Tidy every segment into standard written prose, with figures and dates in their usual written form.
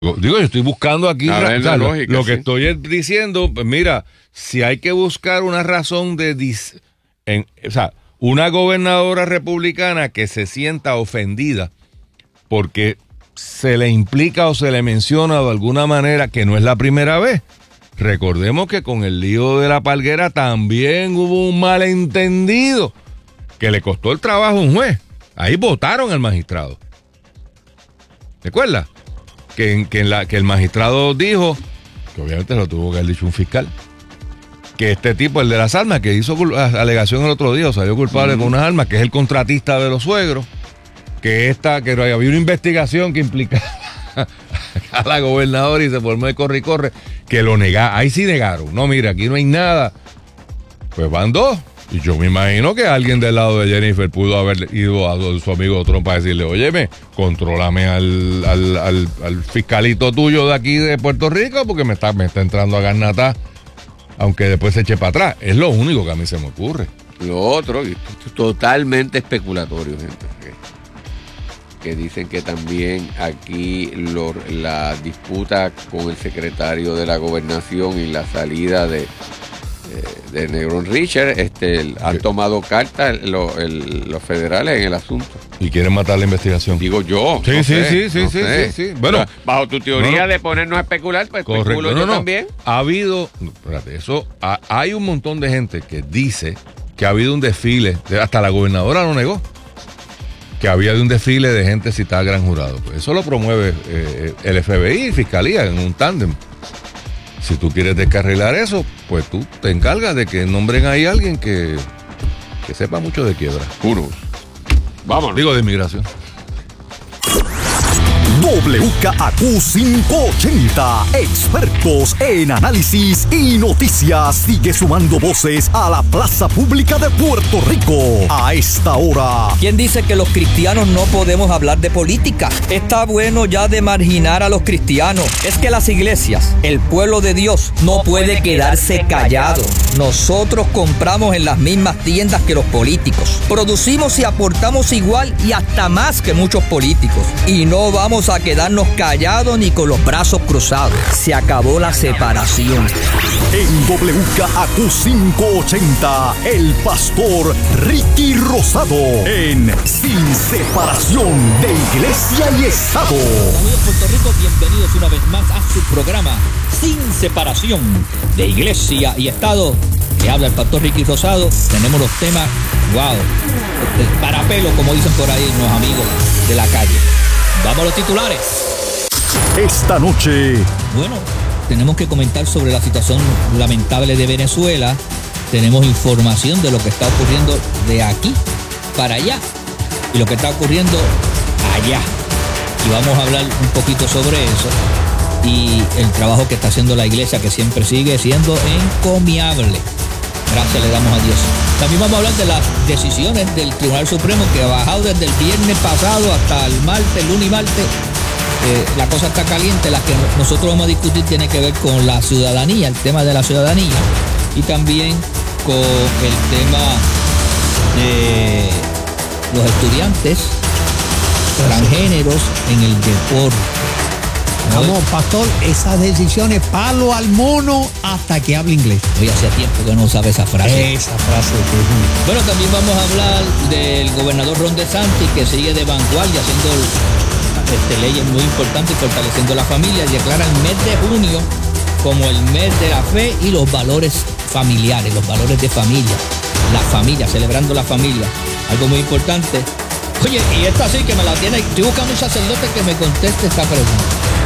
Digo, yo estoy buscando aquí lógica, lo que sí. estoy diciendo. Pues mira, si hay que buscar una razón una gobernadora republicana que se sienta ofendida porque se le implica o se le menciona de alguna manera, que no es la primera vez. Recordemos que con el lío de la Palguera también hubo un malentendido que le costó el trabajo a un juez. Ahí votaron al magistrado. ¿Recuerdas? Que el magistrado dijo, que obviamente lo tuvo que haber dicho un fiscal, que este tipo, el de las armas, que hizo alegación el otro día, salió culpable con unas armas, que es el contratista de los suegros, que había una investigación que implicaba a la gobernadora y se formó el corre y corre, que lo negaron. Ahí sí negaron. No, mira, aquí no hay nada. Pues van dos. Y yo me imagino que alguien del lado de Jennifer pudo haber ido a su amigo Trump para decirle, óyeme, contrólame al fiscalito tuyo de aquí de Puerto Rico porque me está entrando a garnata, aunque después se eche para atrás. Es lo único que a mí se me ocurre. Lo otro, y totalmente especulatorio, gente, que dicen que también aquí la disputa con el secretario de la Gobernación y la salida de Negrón Richard, han tomado cartas los federales en el asunto. Y quieren matar la investigación. Digo yo. Sí. Bueno, bajo tu teoría de ponernos a especular, pues especulo yo también. Ha habido, hay un montón de gente que dice que ha habido un desfile, hasta la gobernadora lo negó, que había un desfile de gente citada al gran jurado. Pues eso lo promueve el FBI y Fiscalía en un tándem. Si tú quieres descarrilar eso, pues tú te encargas de que nombren ahí a alguien que sepa mucho de quiebra. Vámonos. Digo, de inmigración. WKAQ 580, expertos en análisis y noticias, sigue sumando voces a la plaza pública de Puerto Rico. A esta hora, ¿quién dice que los cristianos no podemos hablar de política? Está bueno ya de marginar a los cristianos. Es que las iglesias, el pueblo de Dios, no puede quedarse callado. Nosotros compramos en las mismas tiendas que los políticos. Producimos y aportamos igual y hasta más que muchos políticos. Y no vamos a quedarnos callados ni con los brazos cruzados. Se acabó la separación. En WKAQ 580, el pastor Ricky Rosado en Sin Separación de Iglesia y Estado. Amigos de Puerto Rico, bienvenidos una vez más a su programa Sin Separación de Iglesia y Estado. Le habla el pastor Ricky Rosado. Tenemos los temas, para pelo, como dicen por ahí los amigos de la calle. Vamos a los titulares. Esta noche, bueno, tenemos que comentar sobre la situación lamentable de Venezuela. Tenemos información de lo que está ocurriendo de aquí para allá y lo que está ocurriendo allá. Y vamos a hablar un poquito sobre eso y el trabajo que está haciendo la iglesia, que siempre sigue siendo encomiable. Gracias le damos a Dios. También vamos a hablar de las decisiones del Tribunal Supremo, que ha bajado desde el viernes pasado hasta el martes, lunes y martes. La cosa está caliente. La que nosotros vamos a discutir tiene que ver con la ciudadanía, el tema de la ciudadanía, y también con el tema de los estudiantes transgéneros en el deporte. Vamos, pastor, esas decisiones, palo al mono hasta que hable inglés. Oye, hacía tiempo que no sabe esa frase. Esa frase que es... Bueno, también vamos a hablar del gobernador Ron DeSantis, que sigue de vanguardia haciendo leyes muy importantes y fortaleciendo la familia, y declara el mes de junio como el mes de la fe y los valores familiares, los valores de familia, la familia, celebrando la familia, algo muy importante. Oye, y esta sí que me la tiene, estoy buscando un sacerdote que me conteste esta pregunta.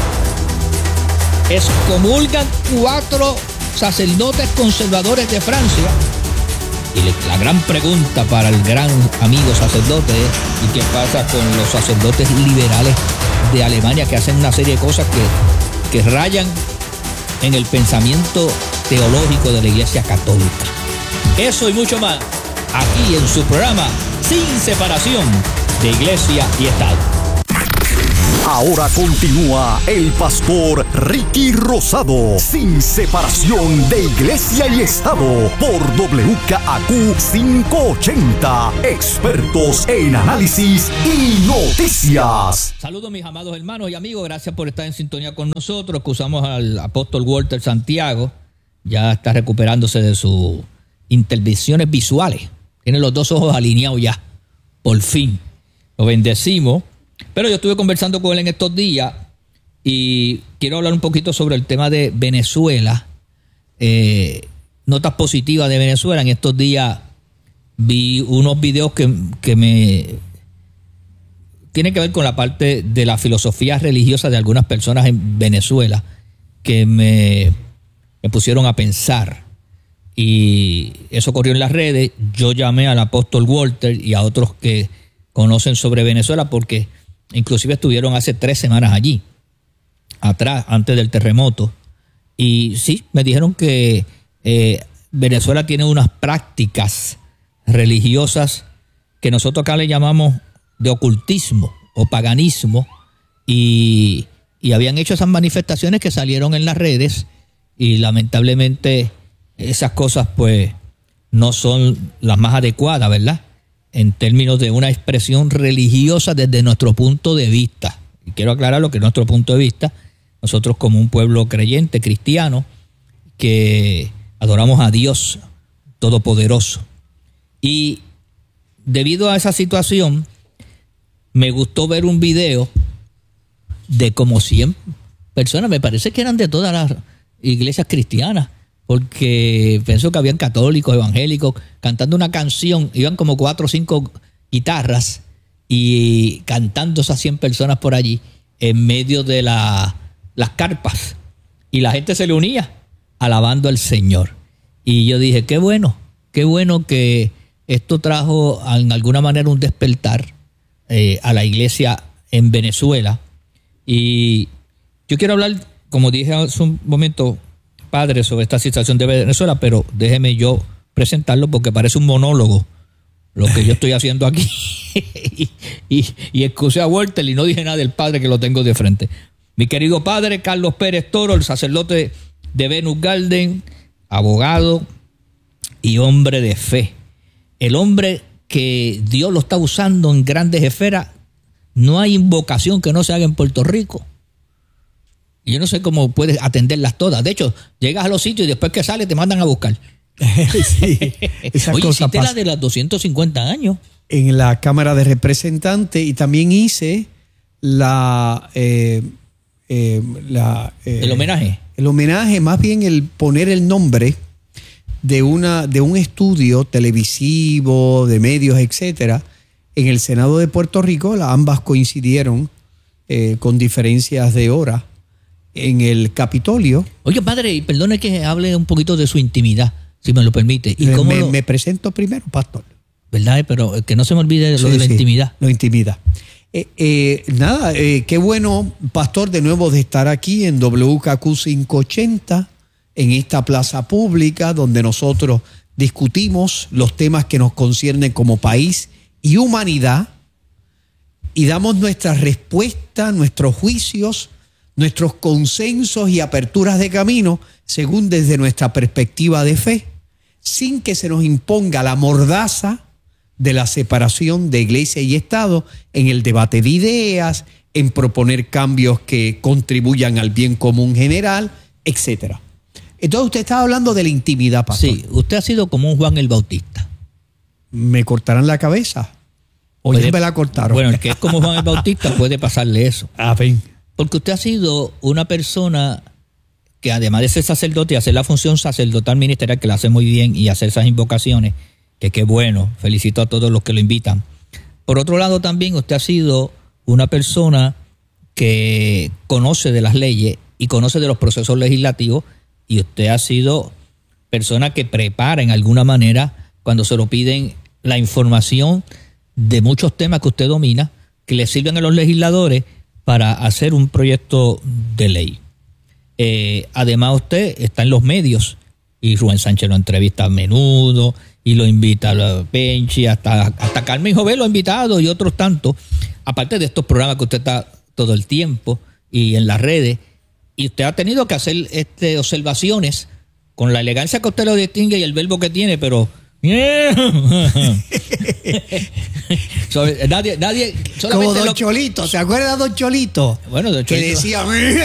Excomulgan 4 sacerdotes conservadores de Francia. Y la gran pregunta para el gran amigo sacerdote es: ¿y qué pasa con los sacerdotes liberales de Alemania, que hacen una serie de cosas que rayan en el pensamiento teológico de la Iglesia Católica? Eso y mucho más aquí en su programa Sin Separación de Iglesia y Estado. Ahora continúa el pastor Ricky Rosado, sin separación de iglesia y estado, por WKAQ 580, expertos en análisis y noticias. Saludos mis amados hermanos y amigos, gracias por estar en sintonía con nosotros. Excusamos al apóstol Walter Santiago, ya está recuperándose de sus intervenciones visuales, tiene los dos ojos alineados ya, por fin, lo bendecimos. Pero yo estuve conversando con él en estos días y quiero hablar un poquito sobre el tema de Venezuela, notas positivas de Venezuela. En estos días vi unos videos que me tienen que ver con la parte de la filosofía religiosa de algunas personas en Venezuela que me pusieron a pensar. Y eso corrió en las redes. Yo llamé al apóstol Walter y a otros que conocen sobre Venezuela porque inclusive estuvieron hace 3 semanas allí, atrás, antes del terremoto. Y sí, me dijeron que Venezuela tiene unas prácticas religiosas que nosotros acá le llamamos de ocultismo o paganismo. Y habían hecho esas manifestaciones que salieron en las redes y lamentablemente esas cosas pues no son las más adecuadas, ¿verdad? En términos de una expresión religiosa desde nuestro punto de vista. Y quiero aclarar lo que es nuestro punto de vista. Nosotros como un pueblo creyente, cristiano, que adoramos a Dios Todopoderoso. Y debido a esa situación, me gustó ver un video de como 100 personas, me parece que eran de todas las iglesias cristianas, porque pienso que habían católicos, evangélicos, cantando una canción, iban como 4 o 5 guitarras y cantando esas 100 personas por allí en medio de las carpas, y la gente se le unía alabando al Señor. Y yo dije, qué bueno que esto trajo en alguna manera un despertar a la iglesia en Venezuela. Y yo quiero hablar, como dije hace un momento, padre, sobre esta situación de Venezuela, pero déjeme yo presentarlo porque parece un monólogo lo que yo estoy haciendo aquí. y excusé a Walter y no dije nada del padre que lo tengo de frente. Mi querido padre Carlos Pérez Toro, el sacerdote de Venus Garden, abogado y hombre de fe. El hombre que Dios lo está usando en grandes esferas. No hay invocación que no se haga en Puerto Rico. Y yo no sé cómo puedes atenderlas todas. De hecho, llegas a los sitios y después que sales te mandan a buscar. Sí, oye, hiciste la de los 250 años. En la Cámara de Representantes, y también hice el homenaje. El homenaje, más bien el poner el nombre de un estudio televisivo, de medios, etcétera, en el Senado de Puerto Rico. Ambas coincidieron con diferencias de hora en el Capitolio. Oye, padre, y perdone que hable un poquito de su intimidad, si me lo permite. ¿Y me presento primero, pastor. ¿Verdad? Pero que no se me olvide lo de la intimidad. La intimidad. Qué bueno, pastor, de nuevo de estar aquí en WKQ 580, en esta plaza pública donde nosotros discutimos los temas que nos conciernen como país y humanidad y damos nuestras respuestas, nuestros juicios, nuestros consensos y aperturas de camino según desde nuestra perspectiva de fe, sin que se nos imponga la mordaza de la separación de iglesia y Estado en el debate de ideas, en proponer cambios que contribuyan al bien común general, etcétera. Entonces usted estaba hablando de la intimidad, pastor. Sí, usted ha sido como un Juan el Bautista. ¿Me cortarán la cabeza? ¿O ya me la cortaron? Bueno, el que es como Juan el Bautista puede pasarle eso. Amén. Porque usted ha sido una persona que, además de ser sacerdote y hacer la función sacerdotal ministerial, que la hace muy bien, y hacer esas invocaciones, que qué bueno, felicito a todos los que lo invitan. Por otro lado, también usted ha sido una persona que conoce de las leyes y conoce de los procesos legislativos, y usted ha sido persona que prepara en alguna manera, cuando se lo piden, la información de muchos temas que usted domina, que le sirven a los legisladores para hacer un proyecto de ley. Además, usted está en los medios y Rubén Sánchez lo entrevista a menudo y lo invita a la Penchi, hasta Carmen Jovel lo ha invitado y otros tantos, aparte de estos programas que usted está todo el tiempo y en las redes, y usted ha tenido que hacer observaciones con la elegancia que usted lo distingue y el verbo que tiene, pero nadie como Don Cholito, ¿se acuerda de Don Cholito? Bueno, Don Cholito. Que decía,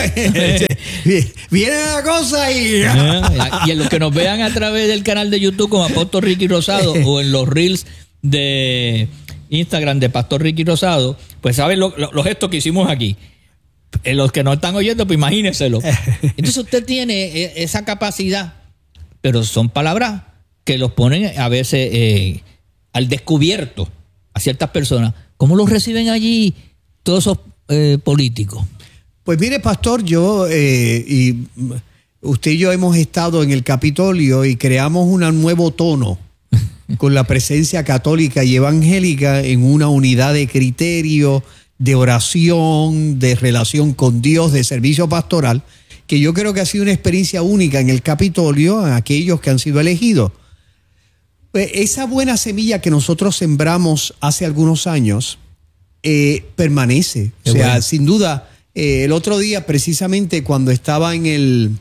viene la cosa y en los que nos vean a través del canal de YouTube como Apóstol Ricky Rosado o en los reels de Instagram de Pastor Ricky Rosado, pues saben los gestos que hicimos aquí. Los que no están oyendo, pues imagínenselo. Entonces usted tiene esa capacidad, pero son palabras que los ponen a veces al descubierto a ciertas personas. ¿Cómo los reciben allí todos esos políticos? Pues mire, pastor, yo y usted y yo hemos estado en el Capitolio y creamos un nuevo tono con la presencia católica y evangélica en una unidad de criterio, de oración, de relación con Dios, de servicio pastoral, que yo creo que ha sido una experiencia única en el Capitolio, a aquellos que han sido elegidos. Esa buena semilla que nosotros sembramos hace algunos años permanece. O sea, bueno, sin duda, el otro día, precisamente cuando estaba en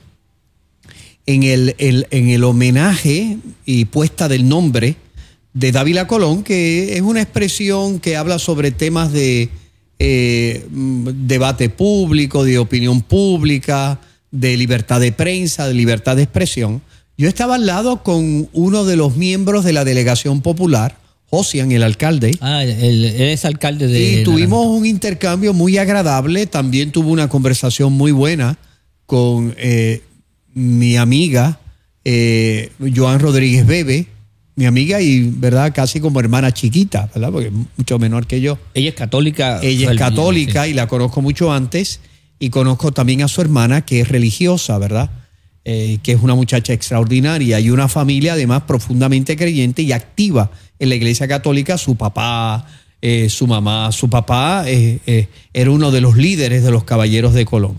el homenaje y puesta del nombre de Dávila Colón, que es una expresión que habla sobre temas de debate público, de opinión pública, de libertad de prensa, de libertad de expresión. Yo estaba al lado con uno de los miembros de la delegación popular, Josian, el alcalde. Él es alcalde de... Y tuvimos un intercambio muy agradable. También tuve una conversación muy buena con mi amiga, Joan Rodríguez Bebe, mi amiga y, ¿verdad?, casi como hermana chiquita, ¿verdad?, porque es mucho menor que yo. Ella es católica. Ella es católica, sí, y la conozco mucho antes. Y conozco también a su hermana, que es religiosa, ¿verdad?, que es una muchacha extraordinaria y una familia además profundamente creyente y activa en la Iglesia Católica. Su papá, su mamá, su papá era uno de los líderes de los Caballeros de Colón.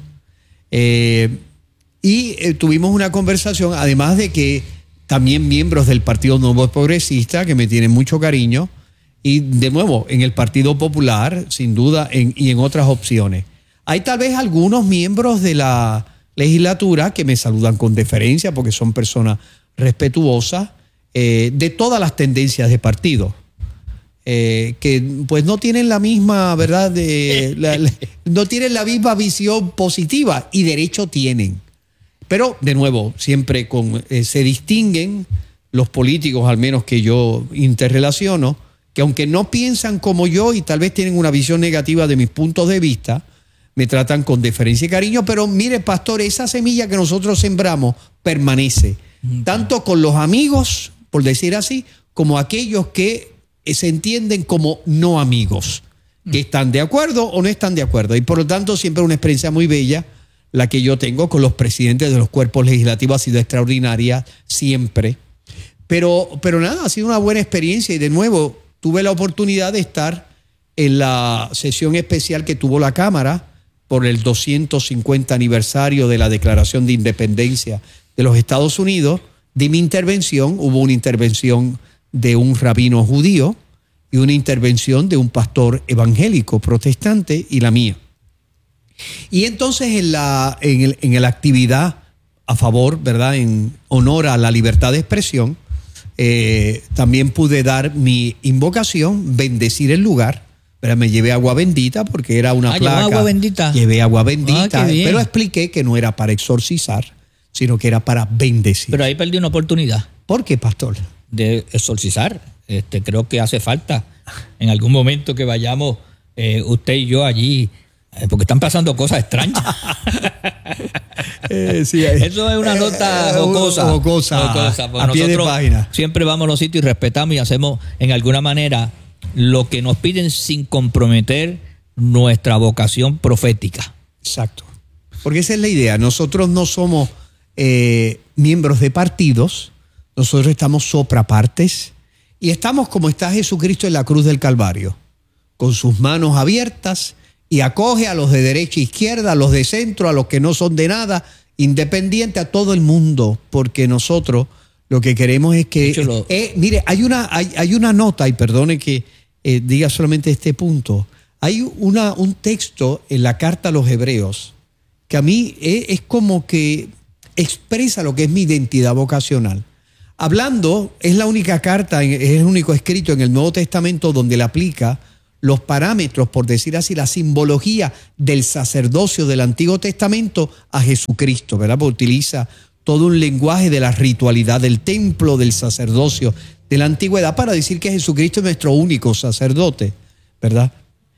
Tuvimos una conversación, además de que también miembros del Partido Nuevo Progresista, que me tienen mucho cariño, y de nuevo en el Partido Popular, sin duda, y en otras opciones. Hay tal vez algunos miembros de la legislatura que me saludan con deferencia porque son personas respetuosas de todas las tendencias de partido, que pues no tienen la misma, ¿verdad?, no tienen la misma visión positiva, y derecho tienen. Pero, de nuevo, siempre se distinguen los políticos, al menos que yo interrelaciono, que aunque no piensan como yo y tal vez tienen una visión negativa de mis puntos de vista, me tratan con deferencia y cariño. Pero mire, pastor, esa semilla que nosotros sembramos permanece, tanto con los amigos, por decir así, como aquellos que se entienden como no amigos, que están de acuerdo o no están de acuerdo. Y por lo tanto, siempre una experiencia muy bella la que yo tengo con los presidentes de los cuerpos legislativos. Ha sido extraordinaria siempre. Pero nada, ha sido una buena experiencia. Y de nuevo, tuve la oportunidad de estar en la sesión especial que tuvo la Cámara por el 250 aniversario de la Declaración de Independencia de los Estados Unidos. De mi intervención, hubo una intervención de un rabino judío y una intervención de un pastor evangélico protestante y la mía. Y entonces en la actividad a favor, ¿verdad?, en honor a la libertad de expresión, también pude dar mi invocación, bendecir el lugar. Pero me llevé agua bendita porque era una placa. ¿Agua bendita? Llevé agua bendita, pero expliqué que no era para exorcizar, sino que era para bendecir. Pero ahí perdí una oportunidad. ¿Por qué, pastor? De exorcizar. Creo que hace falta en algún momento que vayamos usted y yo allí, porque están pasando cosas extrañas. Sí, eso es una nota jocosa. A pie de página. Siempre vamos a los sitios y respetamos y hacemos en alguna manera lo que nos piden sin comprometer nuestra vocación profética. Exacto. Porque esa es la idea. Nosotros no somos miembros de partidos, nosotros estamos soprapartes y estamos como está Jesucristo en la cruz del Calvario, con sus manos abiertas, y acoge a los de derecha e izquierda, a los de centro, a los que no son de nada, independiente, a todo el mundo, porque nosotros lo que queremos es que... mire, hay una nota, y perdone que diga solamente este punto, Hay un texto en la carta a los Hebreos que a mí es como que expresa lo que es mi identidad vocacional. Hablando, es la única carta, es el único escrito en el Nuevo Testamento donde le aplica los parámetros, por decir así, la simbología del sacerdocio del Antiguo Testamento a Jesucristo, ¿verdad? Porque utiliza todo un lenguaje de la ritualidad del templo, del sacerdocio de la antigüedad, para decir que Jesucristo es nuestro único sacerdote, ¿verdad?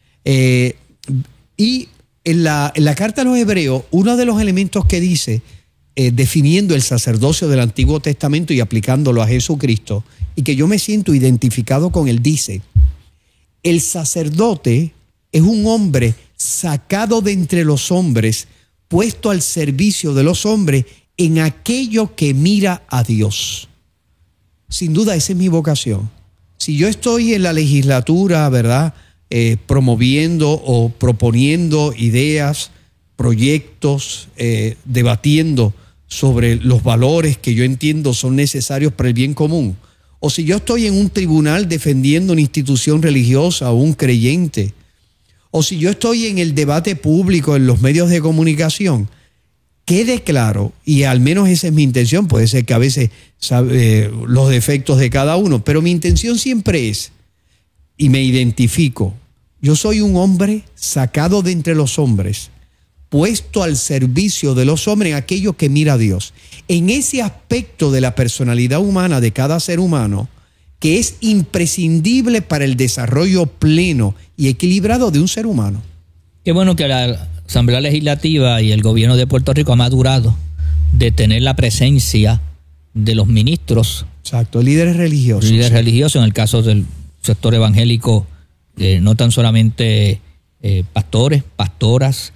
Y en la carta a los Hebreos, uno de los elementos que dice, definiendo el sacerdocio del Antiguo Testamento y aplicándolo a Jesucristo, y que yo me siento identificado con él, dice: el sacerdote es un hombre sacado de entre los hombres, puesto al servicio de los hombres en aquello que mira a Dios. Sin duda, esa es mi vocación. Si yo estoy en la legislatura, ¿verdad?, promoviendo o proponiendo ideas, proyectos, debatiendo sobre los valores que yo entiendo son necesarios para el bien común, o si yo estoy en un tribunal defendiendo una institución religiosa o un creyente, o si yo estoy en el debate público en los medios de comunicación, quede claro, y al menos esa es mi intención, puede ser que a veces los defectos de cada uno, pero mi intención siempre es, y me identifico, yo soy un hombre sacado de entre los hombres, puesto al servicio de los hombres en aquello que mira a Dios. En ese aspecto de la personalidad humana de cada ser humano, que es imprescindible para el desarrollo pleno y equilibrado de un ser humano. Qué bueno que la Asamblea Legislativa y el gobierno de Puerto Rico ha madurado de tener la presencia de los ministros. Exacto, líderes religiosos. Líderes religiosos, en el caso del sector evangélico, no tan solamente pastores, pastoras,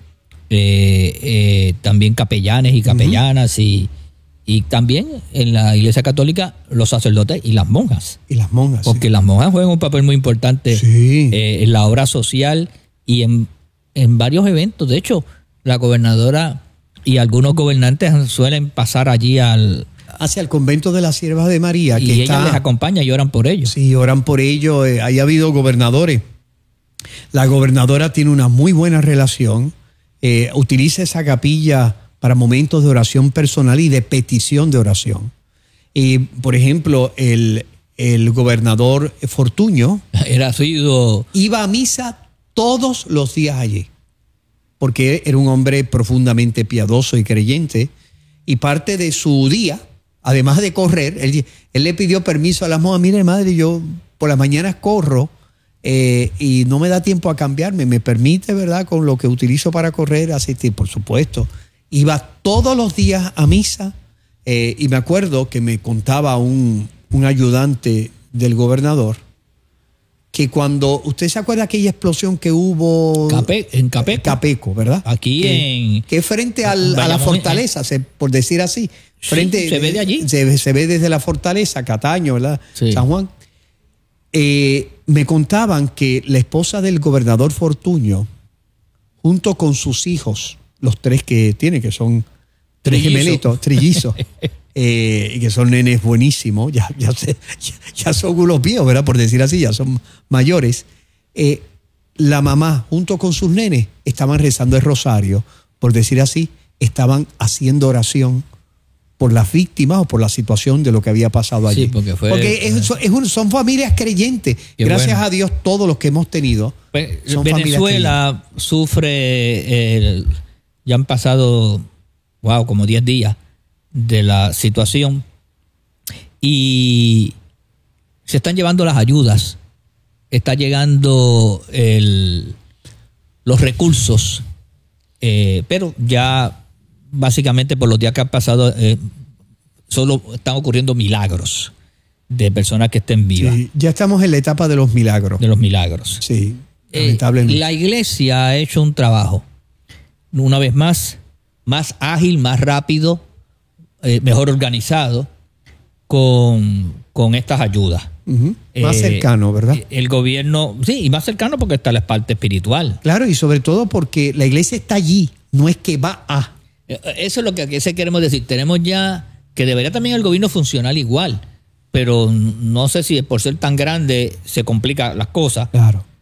también capellanes y capellanas, y también en la Iglesia Católica los sacerdotes y las monjas. Y las monjas. Porque las monjas juegan un papel muy importante en la obra social y en varios eventos. De hecho, la gobernadora y algunos gobernantes suelen pasar allí hacia el convento de las Siervas de María. Y ella les acompaña y oran por ellos. Sí, oran por ellos. Ahí ha habido gobernadores. La gobernadora tiene una muy buena relación. Utiliza esa capilla para momentos de oración personal y de petición de oración. Por ejemplo, el gobernador Fortuño iba a misa todos los días allí, porque era un hombre profundamente piadoso y creyente, y parte de su día, además de correr, él le pidió permiso a las monjas: mire, madre, yo por las mañanas corro y no me da tiempo a cambiarme, me permite, ¿verdad?, con lo que utilizo para correr, asistir. Por supuesto, iba todos los días a misa, y me acuerdo que me contaba un ayudante del gobernador que cuando, ¿usted se acuerda de aquella explosión que hubo en Capeco? Capeco, ¿verdad? Aquí que frente a la fortaleza, por decir así. Frente, sí, se ve de allí. Se ve desde la fortaleza, Cataño, ¿verdad? Sí. San Juan. Me contaban que la esposa del gobernador Fortuño, junto con sus hijos, los tres que tiene, que son tres gemelitos, trillizos, y que son nenes buenísimos, ya son unos viejos, ¿verdad?, por decir así, ya son mayores. La mamá, junto con sus nenes, estaban rezando el rosario, por decir así, estaban haciendo oración por las víctimas o por la situación de lo que había pasado allí. Sí, porque son familias creyentes. Gracias a Dios, todos los que hemos tenido. Son Venezuela sufre, ya han pasado, como 10 días de la situación, y se están llevando las ayudas, está llegando los recursos, pero ya básicamente por los días que han pasado solo están ocurriendo milagros de personas que estén vivas. Sí, ya estamos en la etapa de los milagros. De los milagros. Sí, lamentablemente. La iglesia ha hecho un trabajo, una vez más ágil, más rápido, mejor organizado con estas ayudas. Más cercano, ¿verdad? El gobierno, sí, y más cercano porque está la parte espiritual. Claro, y sobre todo porque la iglesia está allí, no es que va a. Eso es lo que queremos decir. Tenemos ya que debería también el gobierno funcionar igual, pero no sé si por ser tan grande se complican las cosas. Claro.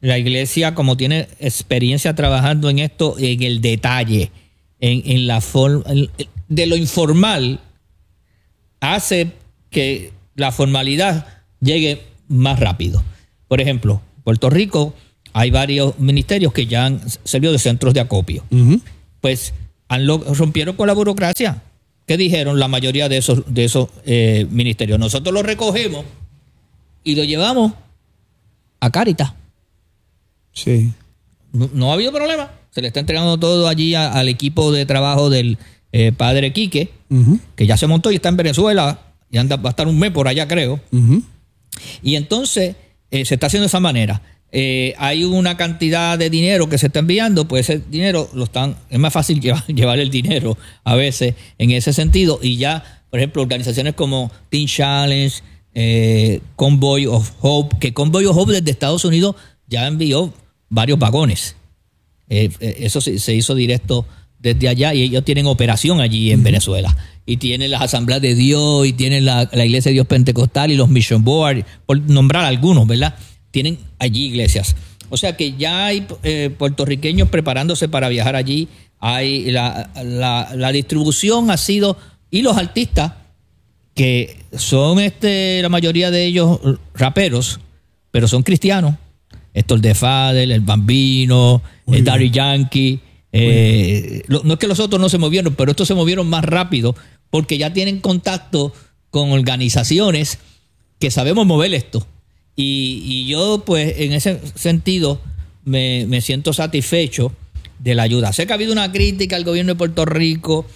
la iglesia, como tiene experiencia trabajando en esto, en el detalle, en la forma de lo informal, hace que la formalidad llegue más rápido. Por ejemplo, Puerto Rico hay varios ministerios que ya han servido de centros de acopio. Pues rompieron con la burocracia. ¿Qué dijeron la mayoría de esos ministerios? Nosotros lo recogemos y lo llevamos a Cáritas. Sí. No ha habido problema. Se le está entregando todo allí al equipo de trabajo del padre Quique, que ya se montó y está en Venezuela y va a estar un mes por allá, creo. Y entonces se está haciendo de esa manera. Hay una cantidad de dinero que se está enviando, pues ese dinero es más fácil llevar el dinero a veces en ese sentido. Y ya, por ejemplo, organizaciones como Teen Challenge, Convoy of Hope, que Convoy of Hope desde Estados Unidos ya envió varios vagones. Eso se hizo directo desde allá y ellos tienen operación allí en Venezuela. Y tienen las Asambleas de Dios y tienen la Iglesia de Dios Pentecostal y los Mission Board, por nombrar algunos, ¿verdad? Tienen allí iglesias. O sea que ya hay puertorriqueños preparándose para viajar allí. Hay la distribución ha sido, y los artistas, que son la mayoría de ellos raperos, pero son cristianos. Héctor de Fadel, el Bambino, el Daddy Yankee. No es que los otros no se movieron, pero estos se movieron más rápido porque ya tienen contacto con organizaciones que sabemos mover esto. Y yo, pues, en ese sentido, me siento satisfecho de la ayuda. Sé que ha habido una crítica al gobierno de Puerto Rico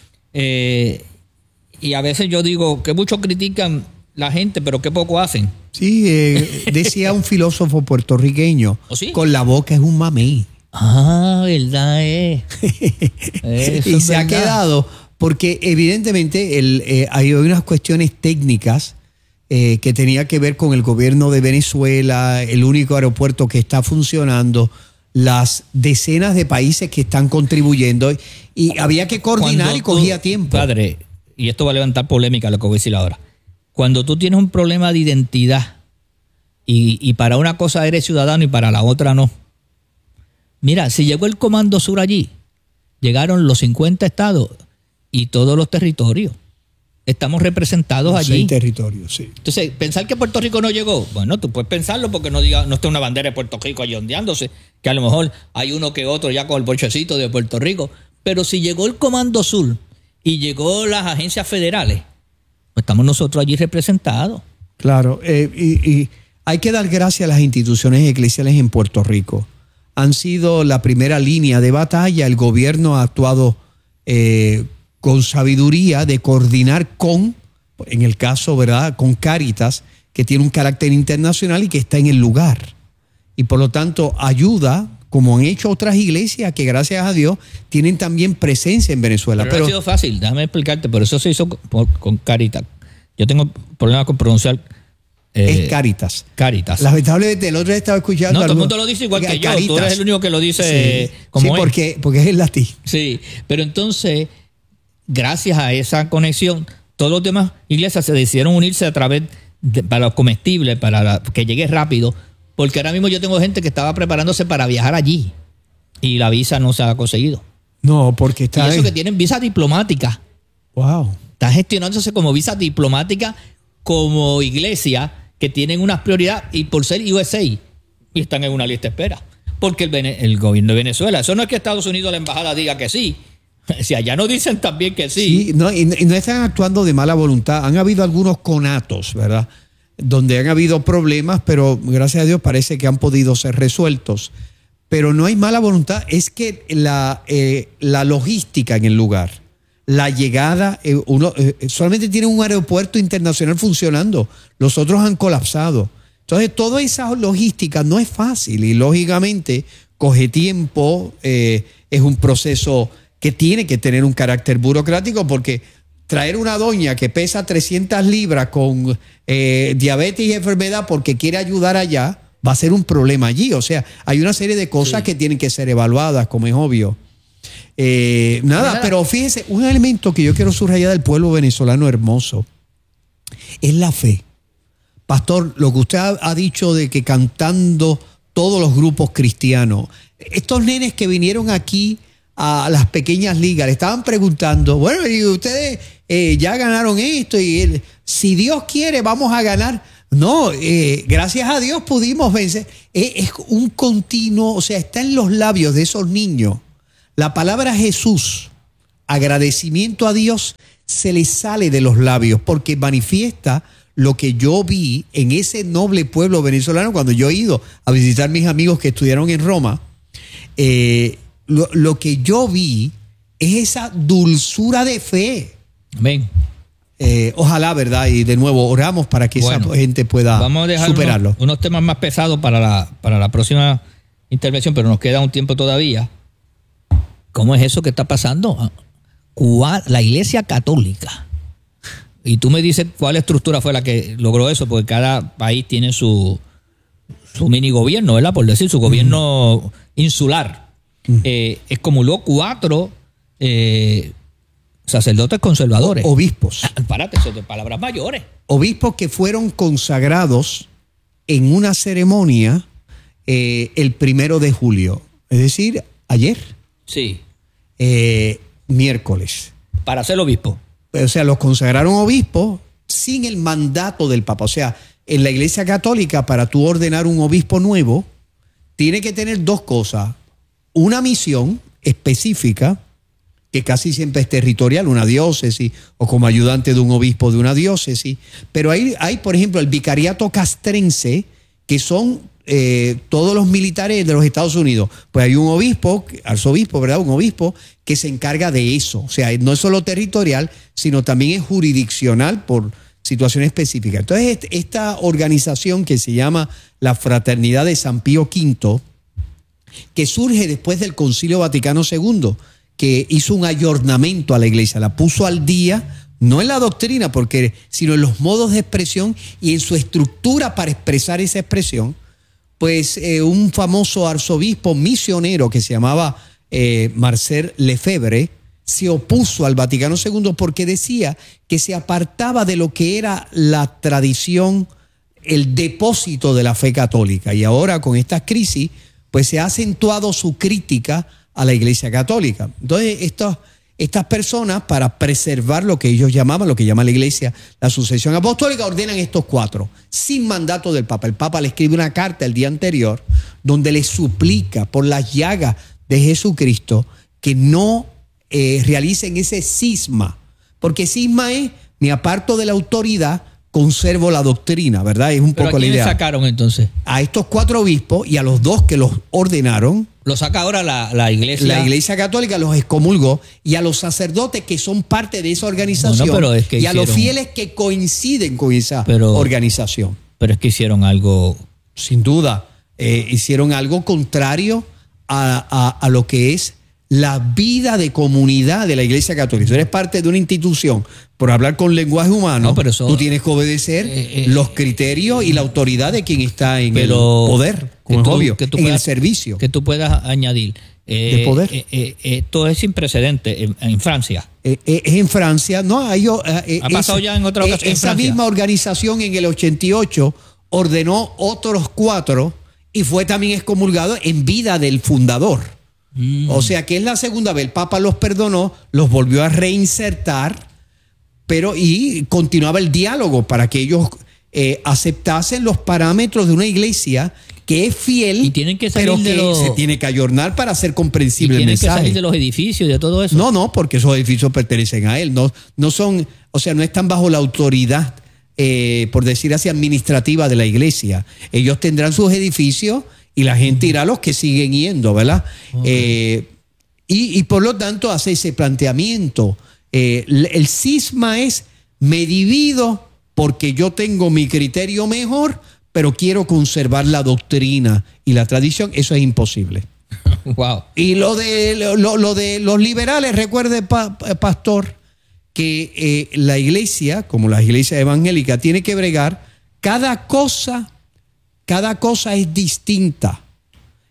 y a veces yo digo que muchos critican la gente, pero que poco hacen. Sí, decía un filósofo puertorriqueño, ¿Oh, sí? Con la boca es un mamey. Ah, verdad es. Y se ha quedado, porque evidentemente hay unas cuestiones técnicas que tenía que ver con el gobierno de Venezuela, el único aeropuerto que está funcionando, las decenas de países que están contribuyendo, y había que coordinar y cogía tiempo. Padre, y esto va a levantar polémica lo que voy a decir ahora. Cuando tú tienes un problema de identidad y para una cosa eres ciudadano y para la otra no. Mira, si llegó el Comando Sur allí, llegaron los 50 estados y todos los territorios. Estamos representados allí. 6 territorios, sí. Entonces, pensar que Puerto Rico no llegó, bueno, tú puedes pensarlo porque no está una bandera de Puerto Rico allí ondeándose, que a lo mejor hay uno que otro ya con el bolchecito de Puerto Rico. Pero si llegó el Comando Sur y llegó las agencias federales, pues estamos nosotros allí representados. Claro, y hay que dar gracias a las instituciones eclesiales en Puerto Rico. Han sido la primera línea de batalla. El gobierno ha actuado con sabiduría de coordinar en el caso, ¿verdad?, con Cáritas, que tiene un carácter internacional y que está en el lugar. Y por lo tanto ayuda, como han hecho otras iglesias que gracias a Dios tienen también presencia en Venezuela. Pero no ha sido fácil, déjame explicarte, por eso se hizo con Cáritas. Yo tengo problemas con pronunciar. Es Cáritas. Cáritas. Lamentablemente, el otro día estaba escuchando. No, todo el mundo lo dice igual que yo. Tú eres el único que lo dice como es. Sí, porque es el latín. Sí, pero entonces, gracias a esa conexión, todos los demás iglesias se decidieron unirse a través para los comestibles, para que llegue rápido, porque ahora mismo yo tengo gente que estaba preparándose para viajar allí y la visa no se ha conseguido. No, porque está. Y eso que tienen visa diplomática. Wow. Está gestionándose como visa diplomática, como iglesia que tienen una prioridad y por ser USA y están en una lista de espera. Porque el gobierno de Venezuela, eso no es que Estados Unidos, la embajada, diga que sí. Si allá no dicen también que sí. Sí, no, y no están actuando de mala voluntad. Han habido algunos conatos, ¿verdad?, donde han habido problemas, pero gracias a Dios parece que han podido ser resueltos. Pero no hay mala voluntad, es que la logística en el lugar, la llegada, solamente tiene un aeropuerto internacional funcionando, los otros han colapsado. Entonces, toda esa logística no es fácil y lógicamente coge tiempo, es un proceso que tiene que tener un carácter burocrático, porque traer una doña que pesa 300 libras con diabetes y enfermedad porque quiere ayudar allá, va a ser un problema allí. O sea, hay una serie de cosas que tienen que ser evaluadas, como es obvio. Pero fíjense, un elemento que yo quiero subrayar del pueblo venezolano hermoso es la fe. Pastor, lo que usted ha dicho de que cantando todos los grupos cristianos. Estos nenes que vinieron aquí a las pequeñas ligas le estaban preguntando, bueno, y ustedes ya ganaron esto, y si Dios quiere vamos a ganar. No, gracias a Dios pudimos vencer. Es un continuo, o sea, está en los labios de esos niños. La palabra Jesús, agradecimiento a Dios, se les sale de los labios porque manifiesta lo que yo vi en ese noble pueblo venezolano cuando yo he ido a visitar a mis amigos que estudiaron en Roma. Lo que yo vi es esa dulzura de fe. Amén. Ojalá, ¿verdad? Y de nuevo oramos para que esa gente pueda vamos a dejar superarlo. Unos temas más pesados para la próxima intervención, pero nos queda un tiempo todavía. ¿Cómo es eso que está pasando? La Iglesia Católica. Y tú me dices cuál estructura fue la que logró eso, porque cada país tiene su mini gobierno, ¿verdad? Por decir, su gobierno insular. Excomulgó 4 sacerdotes conservadores. Obispos. Párate, eso de palabras mayores. Obispos que fueron consagrados en una ceremonia el 1 de julio. Es decir, ayer. Sí. Miércoles. Para ser obispo. O sea, los consagraron obispos sin el mandato del Papa. O sea, en la Iglesia Católica, para tú ordenar un obispo nuevo, tiene que tener 2 cosas. Una misión específica, que casi siempre es territorial, una diócesis, o como ayudante de un obispo de una diócesis. Pero hay, por ejemplo, el vicariato castrense, que son todos los militares de los Estados Unidos. Pues hay un obispo, arzobispo, ¿verdad? Un obispo que se encarga de eso. O sea, no es solo territorial, sino también es jurisdiccional por situaciones específicas. Entonces, esta organización que se llama la Fraternidad de San Pío V, que surge después del Concilio Vaticano II, que hizo un ayornamiento a la iglesia, la puso al día, no en la doctrina, sino en los modos de expresión y en su estructura para expresar esa expresión. Pues un famoso arzobispo misionero que se llamaba Marcel Lefebvre se opuso al Vaticano II porque decía que se apartaba de lo que era la tradición, el depósito de la fe católica. Y ahora con esta crisis, pues se ha acentuado su crítica a la Iglesia Católica. Entonces, estas personas, para preservar lo que ellos llamaban, lo que llama la Iglesia la sucesión apostólica, ordenan estos 4, sin mandato del Papa. El Papa le escribe una carta el día anterior donde le suplica por las llagas de Jesucristo que no realicen ese cisma, porque cisma es, me aparto de la autoridad, conservo la doctrina, ¿verdad? Es un ¿Pero poco la idea. ¿A quiénes sacaron entonces? A estos 4 obispos y a los 2 que los ordenaron. Lo saca ahora la Iglesia. La Iglesia Católica los excomulgó, y a los sacerdotes que son parte de esa organización, pero es que y a los fieles que coinciden con esa organización. Pero es que hicieron algo. Sin duda, hicieron algo contrario a lo que es la vida de comunidad de la Iglesia Católica. Si eres parte de una institución, por hablar con lenguaje humano, tú tienes que obedecer los criterios y la autoridad de quien está en el poder, como es obvio, en el servicio. Que tú puedas añadir. De poder. Esto es sin precedente en Francia. Es en Francia, no, ha pasado ya en otra ocasión. Esa misma organización en el 88 ordenó otros 4 y fue también excomulgado en vida del fundador. O sea que es la segunda vez. El Papa los perdonó, los volvió a reinsertar, y continuaba el diálogo para que ellos aceptasen los parámetros de una iglesia que es fiel, y tienen que salir pero que se tiene que ayornar para hacer comprensible el mensaje. ¿Tienen que salir de los edificios y de todo eso? No, porque esos edificios pertenecen a él. No son, o sea, no están bajo la autoridad, por decir así, administrativa de la iglesia. Ellos tendrán sus edificios y la gente irá a los que siguen yendo, ¿verdad? Okay. Y por lo tanto hace ese planteamiento. El cisma es, me divido porque yo tengo mi criterio mejor, pero quiero conservar la doctrina y la tradición. Eso es imposible. Wow. Y lo de los liberales, recuerde, pastor, que la iglesia, como las iglesias evangélicas, tiene que bregar, cada cosa es distinta.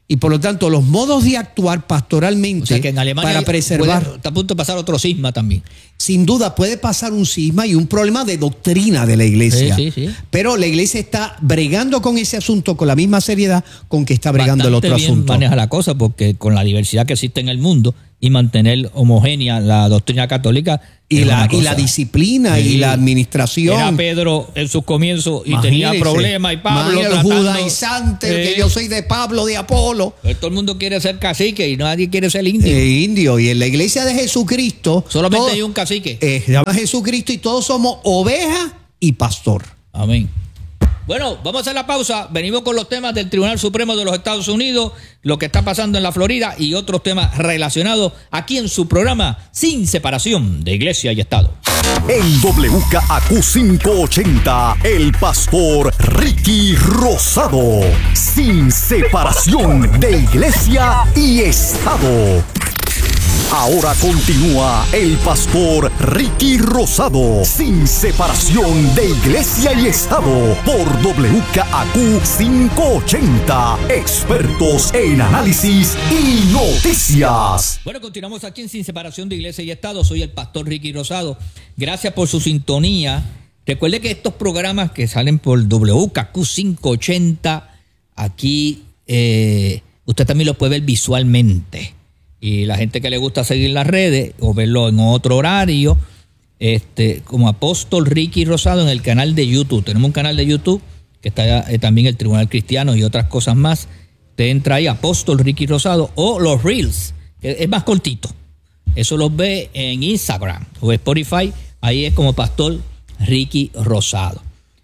Y por lo tanto, los modos de actuar pastoralmente O sea que en Alemania para preservar, está a punto de pasar otro cisma también. sin duda puede pasar un cisma y un problema de doctrina de la iglesia. Sí, sí, sí. Pero la iglesia está bregando con ese asunto con la misma seriedad con que está bregando el otro Bastante bien asunto. maneja la cosa, porque con la diversidad que existe en el mundo y mantener homogénea la doctrina católica Y es la, una y la cosa. disciplina Sí. y la administración. Era Pedro en sus comienzos y Imagínese, tenía problemas y Pablo el tratando, judaizante, que yo soy de Pablo, de Apolo. Pues todo el mundo quiere ser cacique y nadie quiere ser indio. Indio. Y en la iglesia de Jesucristo Solamente todo- hay un cacique. se llama Jesucristo y todos somos oveja y pastor. Amén. Bueno, vamos a hacer la pausa. Venimos con los temas del Tribunal Supremo de los Estados Unidos, lo que está pasando en la Florida y otros temas relacionados aquí en su programa Sin Separación de Iglesia y Estado. En WKAQ 580, el pastor Ricky Rosado. Sin separación de iglesia y Estado. Ahora continúa el pastor Ricky Rosado. Sin separación de iglesia y Estado. Por WKAQ 580. Expertos en análisis y noticias. Bueno, continuamos aquí en Sin Separación de Iglesia y Estado. Soy el pastor Ricky Rosado. Gracias por su sintonía. Recuerde que estos programas que salen por WKQ 580, aquí usted también los puede ver visualmente. Y la gente que le gusta seguir las redes o verlo en otro horario, como Apóstol Ricky Rosado en el canal de YouTube. Tenemos un canal de YouTube que está también el Tribunal Cristiano y otras cosas más. Usted entra ahí, Apóstol Ricky Rosado, o los Reels, que es más cortito. Eso los ve en Instagram o Spotify. Ahí es como Pastor Ricky Rosado.